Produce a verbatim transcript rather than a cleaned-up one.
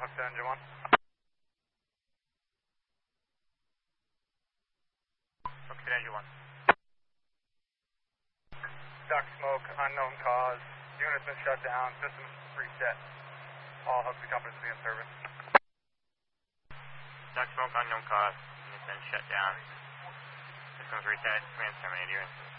smoke to engine one. Smoke to engine one. Duck smoke, unknown cause. Unit's been shut down. System's reset. All hooks and compasses in service. Duck smoke, unknown cause. Unit's been shut down. Systems reset. Command terminated.